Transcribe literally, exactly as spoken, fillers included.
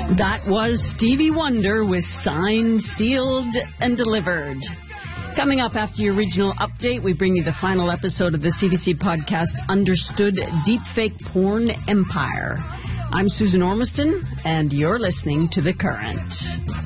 That was Stevie Wonder with Signed, Sealed, and Delivered. Coming up after your regional update, we bring you the final episode of the C B C podcast, Understood Deepfake Porn Empire. I'm Susan Ormiston, and you're listening to The Current.